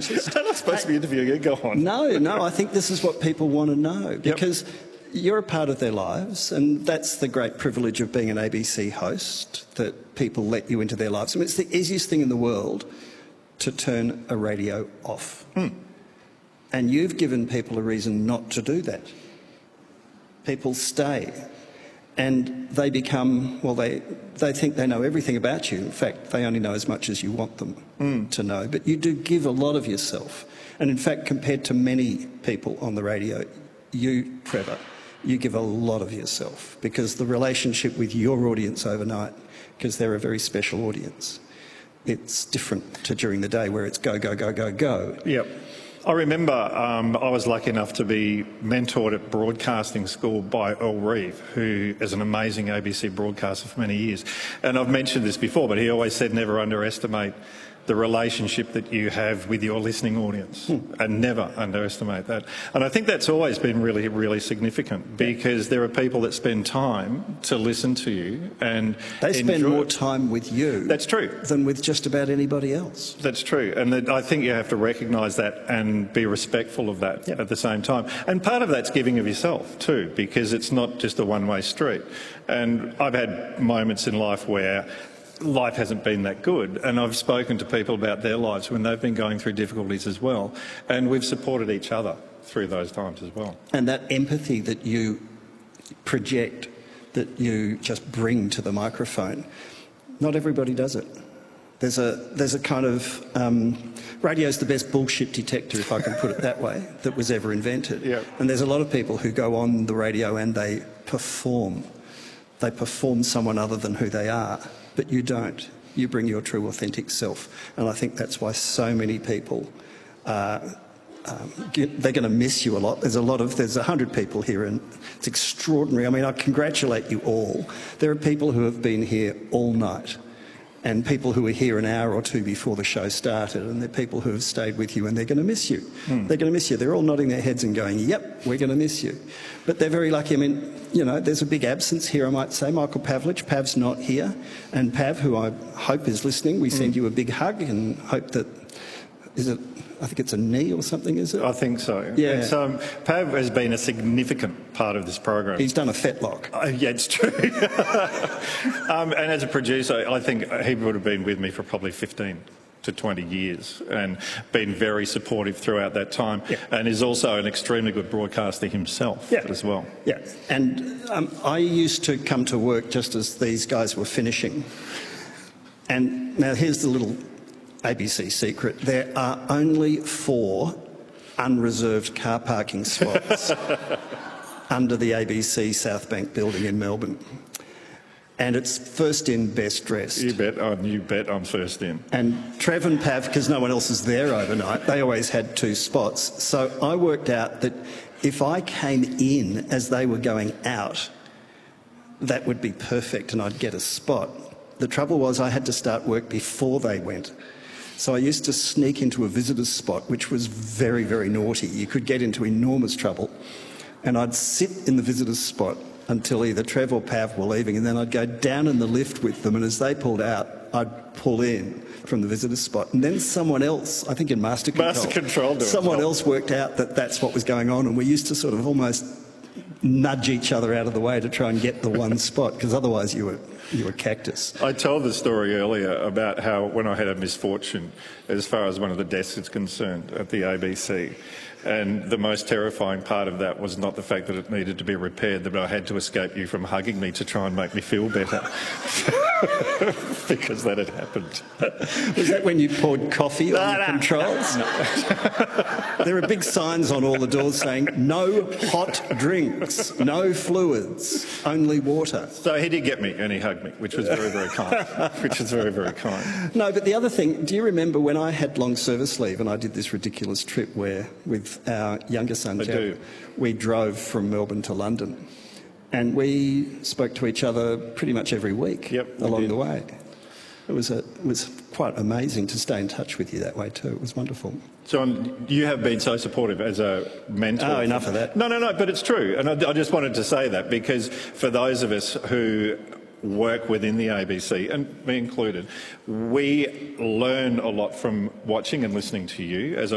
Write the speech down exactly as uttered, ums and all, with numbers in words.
I'm not supposed to be interviewing you. Go on. No, no, I think this is what people want to know, because yep. you're a part of their lives, and that's the great privilege of being an A B C host, that people let you into their lives. I mean, it's the easiest thing in the world to turn a radio off. Hmm. And you've given people a reason not to do that. People stay. And they become, well, they, they think they know everything about you. In fact, they only know as much as you want them mm. to know. But you do give a lot of yourself. And in fact, compared to many people on the radio, you, Trevor, you give a lot of yourself, because the relationship with your audience overnight, because they're a very special audience, it's different to during the day where it's go, go, go, go, go. Yep. I remember um, I was lucky enough to be mentored at broadcasting school by Earl Reeve, who is an amazing A B C broadcaster for many years. And I've mentioned this before, but he always said never underestimate the relationship that you have with your listening audience, hmm. and never underestimate that. And I think that's always been really, really significant, because there are people that spend time to listen to you and they spend enjoy more it. time with you That's true. than with just about anybody else. That's true, and that I think you have to recognise that and be respectful of that yep. at the same time. And part of that's giving of yourself too, because it's not just a one-way street. And I've had moments in life where life hasn't been that good, and I've spoken to people about their lives when they've been going through difficulties as well, and we've supported each other through those times as well. And that empathy that you project, that you just bring to the microphone, not everybody does it. There's a, there's a kind of, um, radio's the best bullshit detector, if I can put it that way, that was ever invented. Yep. And there's a lot of people who go on the radio and they perform. They perform someone other than who they are. But you don't. You bring your true, authentic self. And I think that's why so many people, uh, um, get, they're going to miss you a lot. There's a lot of, there's a hundred people here, and it's extraordinary. I mean, I congratulate you all. There are people who have been here all night, and people who were here an hour or two before the show started, and there are people who have stayed with you, and they're going to miss you. Hmm. They're going to miss you. They're all nodding their heads and going, yep, we're going to miss you. But they're very lucky. I mean, you know, there's a big absence here, I might say. Michael Pavlich, Pav's not here. And Pav, who I hope is listening, we send you a big hug and hope that, is it, I think it's a knee or something, is it? I think so. Yeah. It's, um, Pav has been a significant part of this program. He's done a fetlock. Uh, yeah, it's true. um, and as a producer, I think he would have been with me for probably fifteen to twenty years and been very supportive throughout that time, yeah. and is also an extremely good broadcaster himself yeah. as well. Yeah, and um, I used to come to work just as these guys were finishing. And now here's the little A B C secret. There are only four unreserved car parking spots under the A B C South Bank building in Melbourne. And it's first in, best dressed. You bet, oh, you bet I'm first in. And Trev and Pav, because no one else is there overnight, they always had two spots. So I worked out that if I came in as they were going out, that would be perfect and I'd get a spot. The trouble was I had to start work before they went. So I used to sneak into a visitor's spot, which was very, very naughty. You could get into enormous trouble. And I'd sit in the visitor's spot until either Trev or Pav were leaving, and then I'd go down in the lift with them, and as they pulled out, I'd pull in from the visitor's spot. And then someone else, I think in Master Control, Master Control someone else worked out that that's what was going on, and we used to sort of almost nudge each other out of the way to try and get the one spot, because otherwise you were you were cactus. I told the story earlier about how when I had a misfortune as far as one of the desks is concerned at the A B C, and the most terrifying part of that was not the fact that it needed to be repaired, but I had to escape you from hugging me to try and make me feel better because that had happened. Was that when you poured coffee on no, the no, controls? No. There are big signs on all the doors saying, no hot drinks, no fluids, only water. So he did get me and he hugged me, which was very, very kind. Which was very, very kind. No, but the other thing, do you remember when I had long service leave and I did this ridiculous trip where, with our younger son, I Jack, do. we drove from Melbourne to London, and we spoke to each other pretty much every week yep, along did. the way. It was, a, it was quite amazing to stay in touch with you that way too. It was wonderful. John, you have been so supportive as a mentor. Oh, enough of that. No, no, no, but it's true. And I, I just wanted to say that because for those of us who work within the A B C, and me included, we learn a lot from watching and listening to you as